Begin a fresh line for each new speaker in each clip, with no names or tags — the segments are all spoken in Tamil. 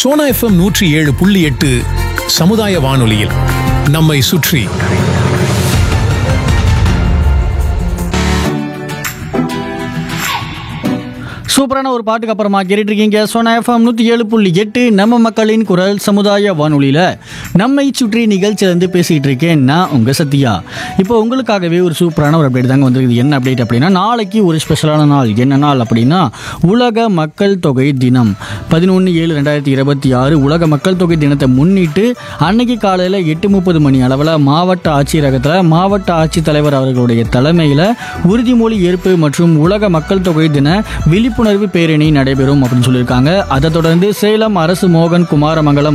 சோனா எஃப்எம் 107.8 சமுதாய வானொலியில் நம்மை சுற்றி.
சூப்பரான ஒரு பாட்டுக்கு அப்புறமா கேட்டுட்டு இருக்கீங்க சோனா எஃப்எம் 107.8 நம்ம மக்களின் குரல் சமுதாய வானொலியில் நம்மை சுற்றி நிகழ்ச்சியிலேருந்து பேசிகிட்டு இருக்கேன் நான் உங்கள் சத்யா. இப்போ உங்களுக்காகவே ஒரு சூப்பரான ஒரு அப்டேட் தாங்க வந்திருக்குது. என்ன அப்டேட் அப்படின்னா, நாளைக்கு ஒரு ஸ்பெஷலான நாள். என்ன நாள் அப்படின்னா, உலக மக்கள் தொகை தினம். 11/7/2026 உலக மக்கள் தொகை தினத்தை முன்னிட்டு அன்னைக்கு காலையில் 8:30 மணி அளவில் மாவட்ட ஆட்சியரகத்தில் மாவட்ட ஆட்சித்தலைவர் அவர்களுடைய தலைமையில் உறுதிமொழி ஏற்பு மற்றும் உலக மக்கள் தொகை தின விழிப்புணர்வு பேரணி நடைபெறும் அப்படின்னு சொல்லியிருக்காங்க. அதை தொடர்ந்து சேலம் அரசு மோகன் குமாரமங்கலம்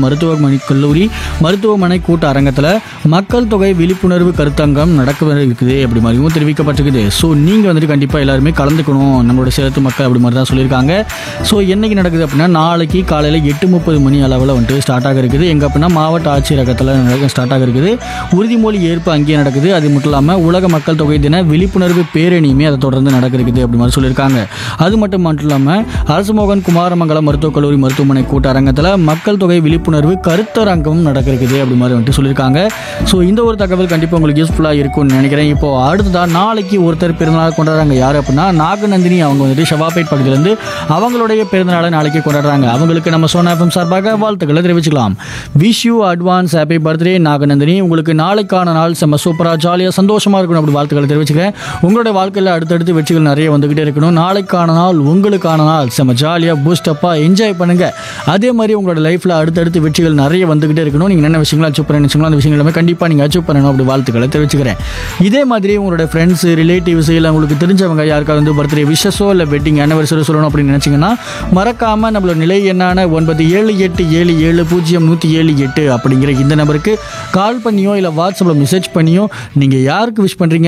மருத்துவமனை கூட்ட அரங்கத்தில் மக்கள் தொகை விழிப்புணர்வு கருத்தங்கம் நடக்க இருக்குது அப்படி மாதிரியும் தெரிவிக்கப்பட்டிருக்குது. ஸோ நீங்கள் வந்துட்டு கண்டிப்பாக எல்லாருமே கலந்துக்கணும் நம்மளோட சேலத்து மக்கள் அப்படி மாதிரி தான் சொல்லியிருக்காங்க. ஸோ என்னைக்கு நடக்குது அப்படின்னா, நாளைக்கு காலையில் 8:30 மணி அளவில் வந்துட்டு ஸ்டார்ட் ஆக இருக்குது. எங்கே அப்படின்னா மாவட்ட ஆட்சியரகத்தில் ஸ்டார்ட் ஆக இருக்குது. உறுதிமொழி ஏற்பு அங்கேயே நடக்குது. அது மட்டும் இல்லாமல் உலக மக்கள் தொகை தின விழிப்புணர்வு பேரணியுமே அதை தொடர்ந்து நடக்க இருக்குது அப்படி மாதிரி சொல்லியிருக்காங்க. அது மட்டும் இல்லாமல் அரசு மோகன் குமாரமங்கலம் மருத்துவக் கல்லூரி மருத்துவமனை கூட்ட அரங்கத்தில் மக்கள் தொகை விழிப்புணர்வு கருத்தரங்கமும் நடக்க இருக்குது அப்படி மாதிரி வந்துட்டு சொல்லியிருக்காங்க. ஸோ இந்த ஒரு தகவல் கண்டிப்பாக உங்களுக்கு யூஸ்ஃபுல்லாக இருக்கும்னு நினைக்கிறேன். இப்போ அடுத்ததான் நாளைக்கு ஒருத்தர் பிறந்தநாள் கொண்டாடுறாங்க. யார் அப்படின்னா, நாகநந்தினி. அவங்க வந்துட்டு ஷவாபேட் பகுதியிலேருந்து அவங்களுடைய பிறந்தநாளை நாளைக்கு கொண்டாடுறாங்க. அவங்களுக்கு நம்ம சோனா எஃப்எம் சார்பாக வாழ்த்துக்களை தெரிவிச்சுக்கலாம். Wish you advance happy birthday Naganandini. உங்களுக்கு நாளைக்கான நாள் செம்ம சூப்பராக ஜாலியாக சந்தோஷமாக இருக்கணும் அப்படி வாழ்த்துக்களை தெரிவிச்சுக்கிறேன். உங்களுடைய வாழ்க்கையில் அடுத்தடுத்து வெற்றிகள் நிறைய வந்துகிட்டே இருக்கணும். நாளைக்கான நாள் உங்களுக்கான நாள் செம்ம ஜாலியாக பூஸ்டப்பாக என்ஜாய் பண்ணுங்கள். அதே மாதிரி உங்களோட லைஃப்பில் அடுத்தடுத்து வெற்றிகள் நிறைய வந்துகிட்டே இருக்கணும். நீங்கள் என்ன விஷயங்களா அச்சீவ் பண்ண நினச்சிங்களோ அந்த விஷயங்கள் எல்லாமே கண்டிப்பாக நீங்கள் அச்சீவ் பண்ணணும் அப்படி வாழ்த்துக்களை தெரிவிச்சுக்கிறேன். இதே மாதிரி உங்களோட ஃப்ரெண்ட்ஸு ரிலேட்டிவ்ஸ் இல்லை உங்களுக்கு தெரிஞ்சவங்க யாருக்காவது வந்து பர்த்டே விஷஸோ இல்லை வெட்டிங் ஆனிவர்சரி சொல்லணும் அப்படின்னு நினச்சிங்கன்னா மறக்காமல் நம்மளோட நிலை என்னான 9787700178 அப்படிங்கிற இந்த நம்பருக்கு கால் பண்ணியோ இல்லை வாட்ஸ்அப்பில் மெசேஜ் பண்ணியோ நீங்கள் யாருக்கு விஷ் பண்ணுறீங்க